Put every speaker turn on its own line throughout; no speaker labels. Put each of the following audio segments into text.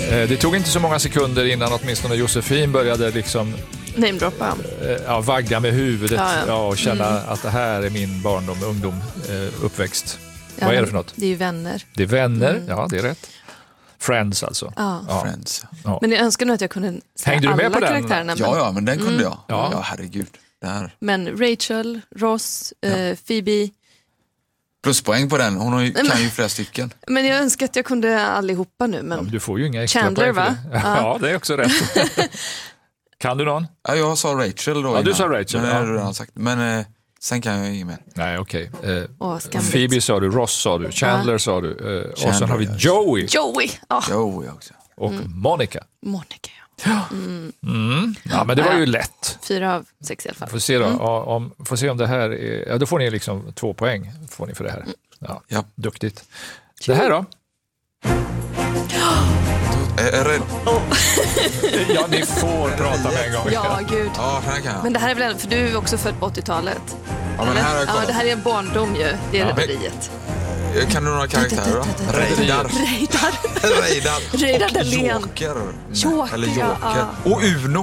Det tog inte så många sekunder innan åtminstone Josefin började liksom
namedroppa.
Vagga med huvudet och känna att det här är min barndom, ungdom, uppväxt. Vad är det för något?
Det är ju Vänner.
Det är Vänner, ja det är rätt. Friends alltså.
Ja.
Friends.
Ja.
Men jag önskar nog att jag kunde säga
Hängde du med
alla
på den?
karaktärerna.
Ja, men den kunde jag.
Ja.
Ja, herregud. Där.
Men Rachel, Ross, Phoebe.
Pluspoäng på den. Hon kan ju flera stycken.
Men jag önskar att jag kunde allihopa nu. Men
Du får ju inga extra
Chandler,
poäng för det. Ja, det är också rätt. Kan du någon?
Ja, jag sa Rachel då.
Ja, du sa Rachel.
Men, redan sagt. Men sen kan jag inget mer.
Nej, okej.
skamligt.
Phoebe sa du, Ross sa du, Chandler sa du. Och sen har vi Joey.
Joey!
Joey också.
Och Monica.
Monica,
Ja, men det var ju lätt.
4 av 6 i alla fall.
Får se då, får se om det här är, ja, då får ni liksom 2 poäng får ni för det här. Ja. Duktigt. Det här då? Ja, ni får prata med en gång.
Ja, gud.
Ja, här kan jag.
Men det här är väl, för du är också född på 80-talet.
Ja, men här
Ja, det här är en barndom ju. Det är Rederiet.
Kan du några karaktärer då?
Reidar Dahlén.
Joker. Eller Joker. Och Uno.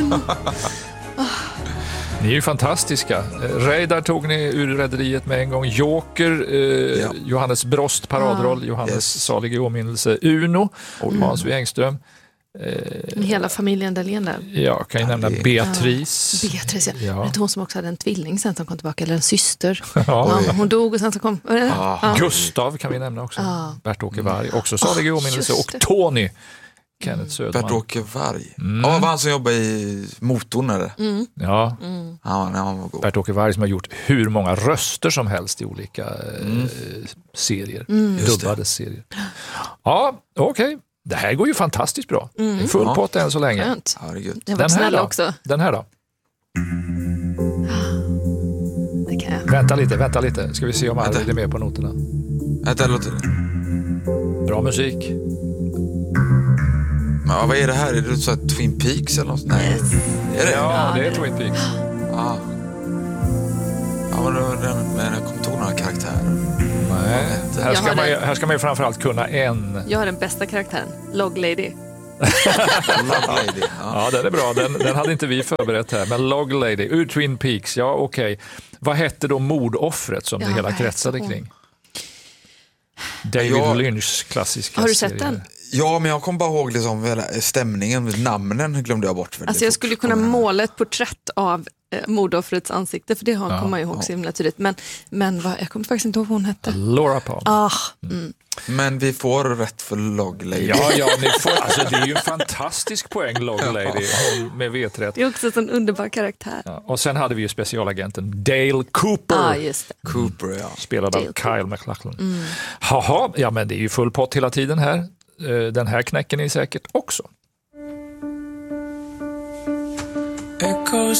Ni är ju fantastiska. Reidar tog ni ur Rederiet med en gång. Joker, Johannes Brost, paradroll. Johannes salig i åminnelse. Uno, Hans W. Engström.
Hela familjen Dahlén där.
Ja, kan jag nämna Beatrice.
Beatrice, ja. Men hon som också hade en tvilling sen som kom tillbaka, eller en syster.
Ja.
Hon dog och sen så kom...
Gustav kan vi nämna också. Bert-Åke Varg, också salig i åminnelse. Och Tony, Kenneth Söderman.
Bert-Åke Varg. Ja, var han som jobbar i motorn eller?
Ja.
Han var god.
Bert-Åke Varg som har gjort hur många röster som helst i olika serier. Dubbade serier. Ja, okej. Det här går ju fantastiskt bra. Full pott än så länge.
Skönt.
Ja,
den här då? Också.
Den här då?
Det kan jag.
Vänta lite. Ska vi se om Arvid är med på noterna.
Det låter...
Bra musik.
Men vad är det här? Är det så här Twin Peaks eller något? Nej.
Yes.
Är det?
Ja, det är Twin Peaks.
Ja, men jag kommer inte ihåg några karaktärer.
Nej. Här ska man ju framförallt kunna en.
Jag har den bästa karaktären, Log Lady.
Ja, den är bra. Den hade inte vi förberett här. Men Log Lady, ur Twin Peaks, ja okej. Vad hette då mordoffret som det hela kretsade kring? David Lynchs klassiska
Har du sett den?
Ja, men jag kom bara ihåg liksom, stämningen, namnen glömde jag bort.
Alltså jag skulle kunna måla ett porträtt av mordoffrets ansikte, för det kommer man ju ihåg så himla tydligt. Men jag kommer faktiskt inte ihåg vad hon hette.
Laura Palmer.
Men vi får rätt för Log Lady.
Ja, ni får, alltså, det är ju en fantastisk poäng, Log Lady, med veträtt.
Det är också en underbar karaktär.
Ja, och sen hade vi ju specialagenten Dale Cooper.
Just det.
Cooper,
spelad av Kyle MacLachlan. Jaha, ja men det är ju full pott hela tiden här. Den här knäcken är säkert också.
Jag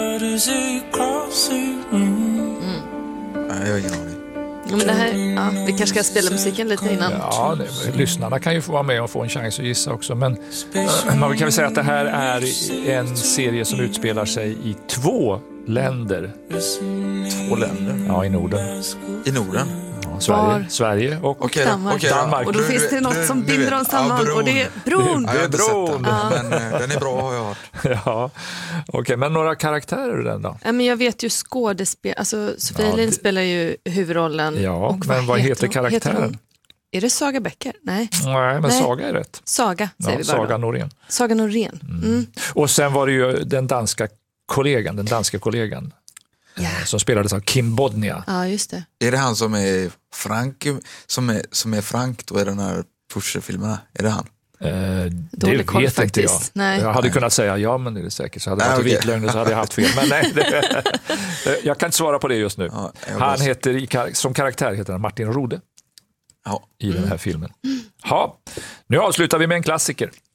har ingen aning.
Men det här, vi kanske ska spela musiken lite innan.
Ja, lyssnarna kan ju få vara med och få en chans att gissa också. Men man kan väl säga att det här är en serie som utspelar sig i 2 länder.
2 länder?
Ja, i Norden.
I Norden?
Sverige och
Danmark. Och då finns det något som binder dem samman, och det är bron.
Det är bron.
Men den är bra, har jag hört.
Ja, okej, men några karaktärer i den då?
Ja, men jag vet ju skådespel, alltså Sofia Elin spelar ju huvudrollen.
Ja,
och
men vad heter karaktären?
Är det Saga Becker? Nej,
men Saga är rätt.
Saga säger vi bara.
Saga Norén.
Saga Norén.
Och sen var det ju den danska kollegan. Som spelades av Kim Bodnia.
Ja, just det.
Är det han som är Frank, som är Frank då i den här Pusher-filmerna? Är det han?
Det vet inte jag.
Nej.
Jag hade kunnat säga ja, men det är säkert. Så hade jag varit vitlögn så hade jag haft fel. Men nej, jag kan inte svara på det just nu.
Ja,
han heter, som karaktär heter han Martin Rode i den här filmen. Ja, nu avslutar vi med en klassiker.